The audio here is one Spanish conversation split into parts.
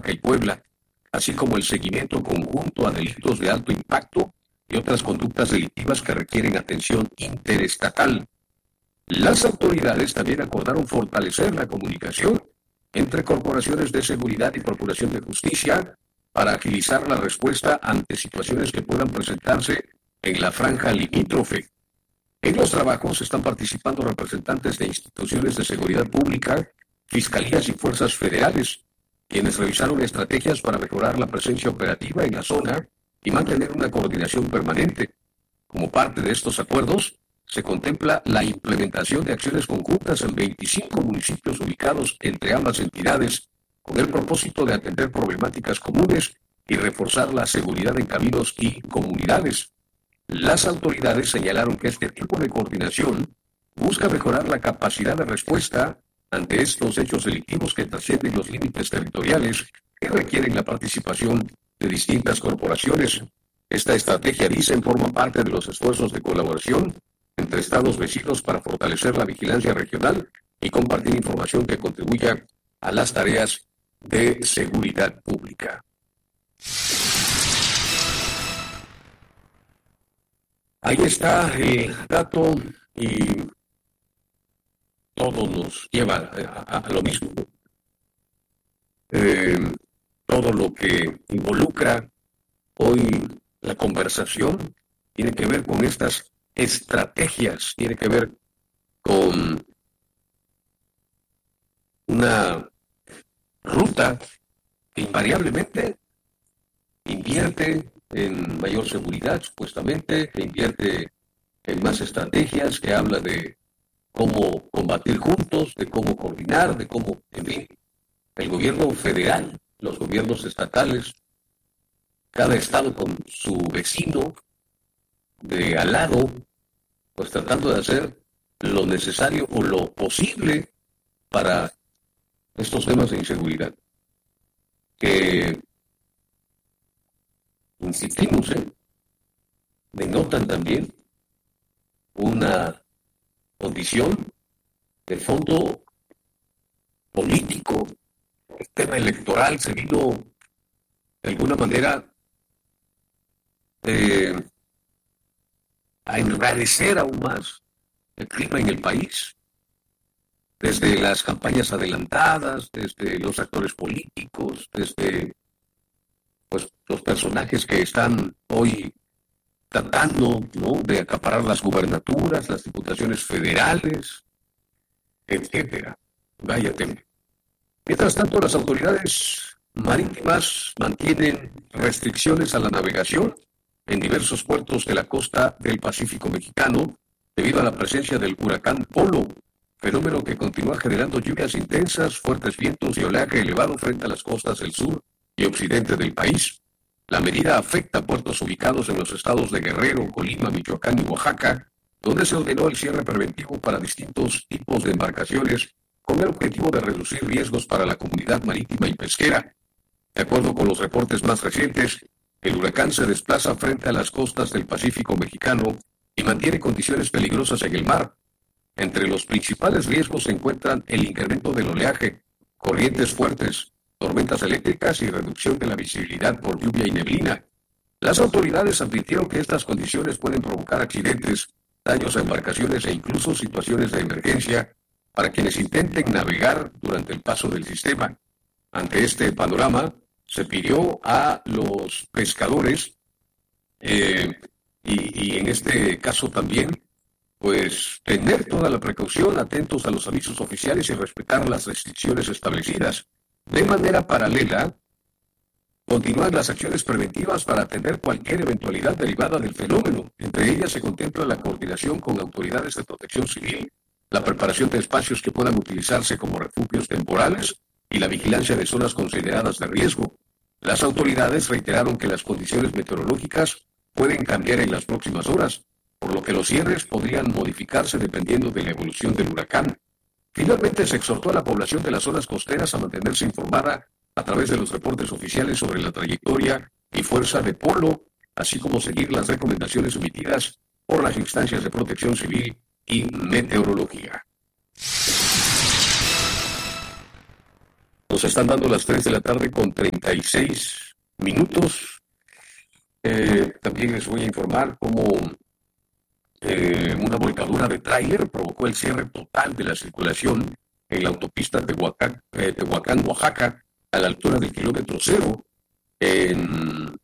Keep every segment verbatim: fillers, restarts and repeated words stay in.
Oaxaca y Puebla, así como el seguimiento conjunto a delitos de alto impacto y otras conductas delictivas que requieren atención interestatal. Las autoridades también acordaron fortalecer la comunicación entre corporaciones de seguridad y procuración de justicia para agilizar la respuesta ante situaciones que puedan presentarse en la franja limítrofe. En los trabajos están participando representantes de instituciones de seguridad pública, fiscalías y fuerzas federales, quienes revisaron estrategias para mejorar la presencia operativa en la zona y mantener una coordinación permanente. Como parte de estos acuerdos, se contempla la implementación de acciones conjuntas en veinticinco municipios ubicados entre ambas entidades, con el propósito de atender problemáticas comunes y reforzar la seguridad en caminos y comunidades. Las autoridades señalaron que este tipo de coordinación busca mejorar la capacidad de respuesta ante estos hechos delictivos que trascienden los límites territoriales y requieren la participación de distintas corporaciones. Esta estrategia, dicen, forma parte de los esfuerzos de colaboración entre estados vecinos para fortalecer la vigilancia regional y compartir información que contribuya a las tareas de seguridad pública. Ahí está el dato y todo nos lleva a, a lo mismo. Eh, todo lo que involucra hoy la conversación tiene que ver con estas estrategias, tiene que ver con una ruta que invariablemente invierte en mayor seguridad, supuestamente, que invierte en más estrategias, que habla de cómo combatir juntos, de cómo coordinar, de cómo, en fin, el gobierno federal, los gobiernos estatales, cada estado con su vecino de al lado, pues tratando de hacer lo necesario o lo posible para estos temas de inseguridad, que, insistimos, ¿eh? denotan también una condición de fondo político. El tema electoral se vino de alguna manera eh, a enrarecer aún más el clima en el país, desde las campañas adelantadas, desde los actores políticos, desde pues, los personajes que están hoy tratando, ¿no?, de acaparar las gubernaturas, las diputaciones federales, etcétera. Vaya tema. Mientras tanto, las autoridades marítimas mantienen restricciones a la navegación en diversos puertos de la costa del Pacífico mexicano debido a la presencia del huracán Polo, fenómeno que continúa generando lluvias intensas, fuertes vientos y oleaje elevado frente a las costas del sur y occidente del país. La medida afecta a puertos ubicados en los estados de Guerrero, Colima, Michoacán y Oaxaca, donde se ordenó el cierre preventivo para distintos tipos de embarcaciones con el objetivo de reducir riesgos para la comunidad marítima y pesquera. De acuerdo con los reportes más recientes, el huracán se desplaza frente a las costas del Pacífico mexicano y mantiene condiciones peligrosas en el mar. Entre los principales riesgos se encuentran el incremento del oleaje, corrientes fuertes, tormentas eléctricas y reducción de la visibilidad por lluvia y neblina. Las autoridades advirtieron que estas condiciones pueden provocar accidentes, daños a embarcaciones e incluso situaciones de emergencia para quienes intenten navegar durante el paso del sistema. Ante este panorama, se pidió a los pescadores, eh, y, y en este caso también, pues tener toda la precaución, atentos a los avisos oficiales y respetar las restricciones establecidas. De manera paralela, continúan las acciones preventivas para atender cualquier eventualidad derivada del fenómeno. Entre ellas se contempla la coordinación con autoridades de protección civil, la preparación de espacios que puedan utilizarse como refugios temporales y la vigilancia de zonas consideradas de riesgo. Las autoridades reiteraron que las condiciones meteorológicas pueden cambiar en las próximas horas, por lo que los cierres podrían modificarse dependiendo de la evolución del huracán. Finalmente, se exhortó a la población de las zonas costeras a mantenerse informada a través de los reportes oficiales sobre la trayectoria y fuerza de Polo, así como seguir las recomendaciones emitidas por las instancias de protección civil y meteorología. Nos están dando las tres de la tarde con treinta y seis minutos. Eh, también les voy a informar cómo eh, una volcadura de tráiler provocó el cierre total de la circulación en la autopista Tehuacán, eh, Tehuacán, Oaxaca, a la altura del kilómetro cero, en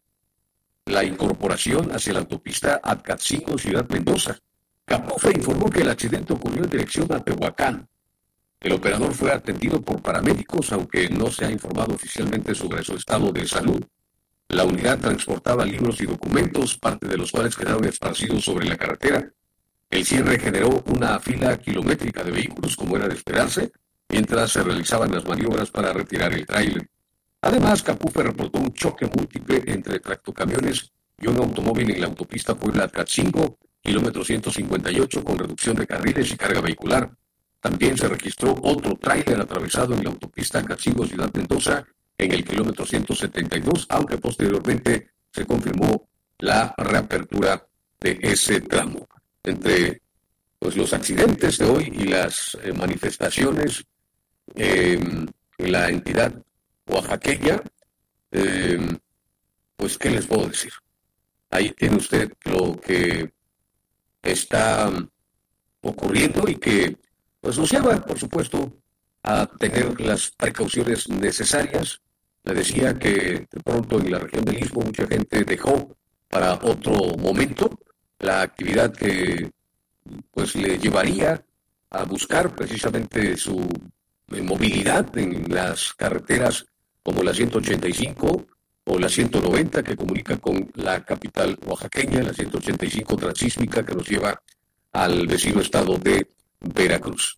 la incorporación hacia la autopista Atcatzingo, Ciudad Mendoza. Capufe informó que el accidente ocurrió en dirección a Tehuacán. El operador fue atendido por paramédicos, aunque no se ha informado oficialmente sobre su estado de salud. La unidad transportaba libros y documentos, parte de los cuales quedaron esparcidos sobre la carretera. El cierre generó una fila kilométrica de vehículos, como era de esperarse, mientras se realizaban las maniobras para retirar el tráiler. Además, Capufe reportó un choque múltiple entre tractocamiones y un automóvil en la autopista Puebla-Atcatzingo, kilómetro ciento cincuenta y ocho, con reducción de carriles y carga vehicular. También se registró otro tráiler atravesado en la autopista Atcatzingo, Ciudad Mendoza, en el kilómetro ciento setenta y dos, aunque posteriormente se confirmó la reapertura de ese tramo. Entre pues, los accidentes de hoy y las eh, manifestaciones eh, en la entidad oaxaqueña, eh, pues, ¿qué les puedo decir? Ahí tiene usted lo que está ocurriendo y que pues, nos lleva, por supuesto, a tener las precauciones necesarias. Le decía que de pronto en la región del Istmo mucha gente dejó para otro momento la actividad que pues le llevaría a buscar precisamente su movilidad en las carreteras como la ciento ochenta y cinco o la ciento noventa que comunica con la capital oaxaqueña, la ciento ochenta y cinco transísmica que nos lleva al vecino estado de Veracruz.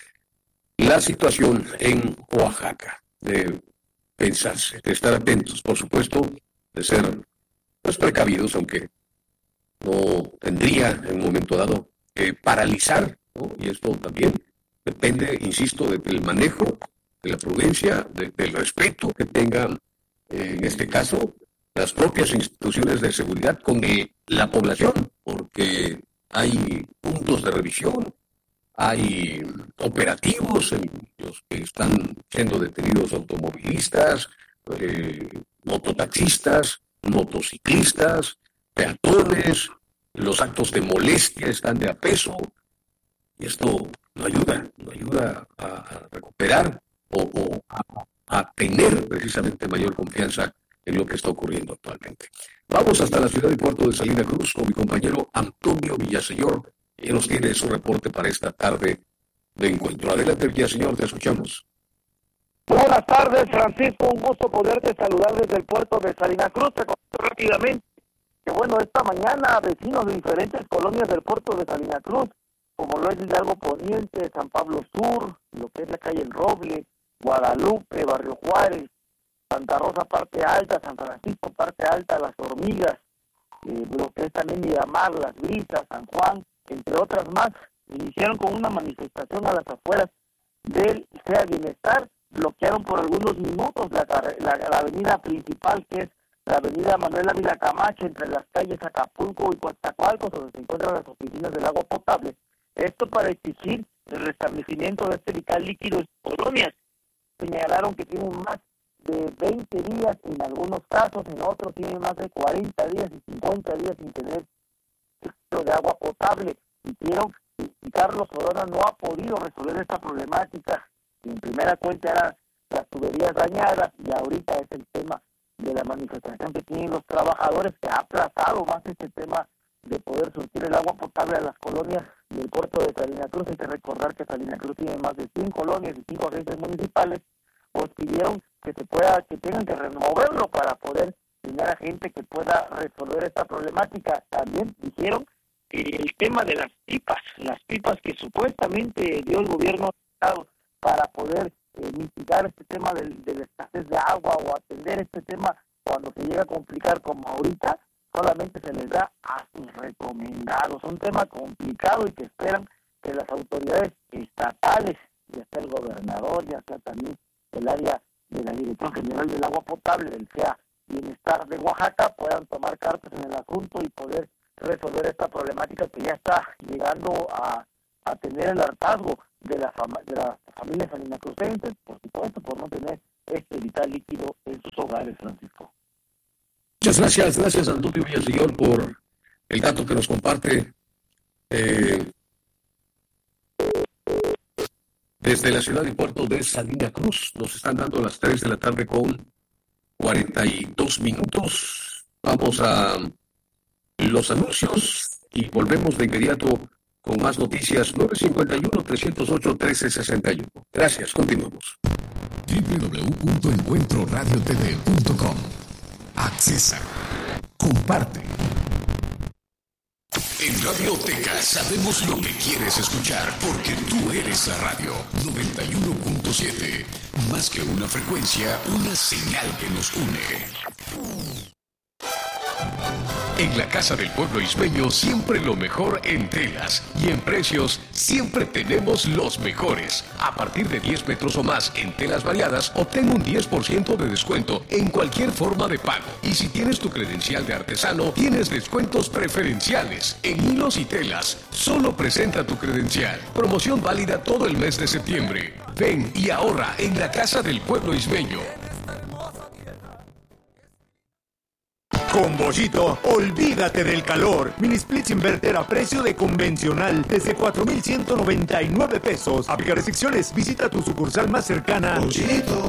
La situación en Oaxaca, de pensarse, de estar atentos, por supuesto, de ser pues, precavidos, aunque no tendría en un momento dado que paralizar, ¿no? Y esto también depende, insisto, de, del manejo, de la prudencia, de, del respeto que tengan, eh, en este caso, las propias instituciones de seguridad con el, la población, porque hay puntos de revisión, hay operativos en los que están siendo detenidos automovilistas, eh, mototaxistas, motociclistas, peatones, los actos de molestia están de a peso, y esto no ayuda, no ayuda a, a recuperar o, o a, a tener precisamente mayor confianza en lo que está ocurriendo actualmente. Vamos hasta la ciudad y puerto de Salina Cruz con mi compañero Antonio Villaseñor, que nos tiene su reporte para esta tarde de encuentro. Adelante, Villaseñor, te escuchamos. Buenas tardes, Francisco, un gusto poderte saludar desde el puerto de Salina Cruz. Te comento rápidamente que, bueno, esta mañana vecinos de diferentes colonias del puerto de Salina Cruz, como lo es Hidalgo Poniente, San Pablo Sur, lo que es la calle El Roble, Guadalupe, Barrio Juárez, Santa Rosa parte alta, San Francisco parte alta, Las Hormigas, eh, lo que es también Miramar, Las Brisas, San Juan, entre otras más, iniciaron con una manifestación a las afueras del C E A Bienestar, bloquearon por algunos minutos la, la, la avenida principal, que es la avenida Manuel Ávila Camacho, entre las calles Acapulco y Coatzacoalcos, donde se encuentran las oficinas del agua potable. Esto para exigir el restablecimiento de este vital líquido en colonias. Señalaron que tienen más de veinte días en algunos casos, en otros tienen más de cuarenta días y cincuenta días sin tener ciclo de agua potable. Hicieron y Carlos Corona no ha podido resolver esta problemática. En primera cuenta eran las tuberías dañadas y ahorita es el tema de la manifestación que tienen los trabajadores, que ha aplazado más este tema de poder surtir el agua potable a las colonias del puerto de Salina Cruz. Hay que recordar que Salina Cruz tiene más de cien colonias y cinco agencias municipales, pues pidieron que se pueda, que tengan que removerlo para poder tener a gente que pueda resolver esta problemática. También dijeron que el tema de las pipas, las pipas que supuestamente dio el gobierno del estado para poder eh, mitigar este tema del, de la escasez de agua o atender este tema cuando se llega a complicar como ahorita, solamente se les da a sus recomendados. Un tema complicado y que esperan que las autoridades estatales, ya sea el gobernador, ya sea también el área de la Dirección General del Agua Potable, del C E A Bienestar de Oaxaca, puedan tomar cartas en el asunto y poder resolver esta problemática que ya está llegando a a tener el hartazgo de, la fama, de las familias salinacrucenses, por supuesto, por no tener este vital líquido en sus hogares, Francisco. Muchas gracias, gracias Antonio Villaseñor por el dato que nos comparte eh, desde la ciudad y puerto de Salina Cruz. Nos están dando las tres de la tarde con cuarenta y dos minutos. Vamos a los anuncios y volvemos de inmediato con más noticias. Nueve cinco uno, tres cero ocho, uno tres seis uno. Gracias, continuamos. doble u doble u doble u punto encuentro radio t v punto com. Accesa. Comparte. En Radioteca sabemos lo que quieres escuchar porque tú eres la radio. noventa y uno punto siete. Más que una frecuencia, una señal que nos une. En la Casa del Pueblo Ismeño siempre lo mejor en telas y en precios siempre tenemos los mejores. A partir de diez metros o más en telas variadas, obtén un diez por ciento de descuento en cualquier forma de pago. Y si tienes tu credencial de artesano, tienes descuentos preferenciales. En hilos y telas, solo presenta tu credencial. Promoción válida todo el mes de septiembre. Ven y ahorra en la Casa del Pueblo Ismeño. Con Bollito, olvídate del calor. Mini splits inverter a precio de convencional desde cuatro mil ciento noventa y nueve pesos. Aplica restricciones. Visita tu sucursal más cercana. Bollito.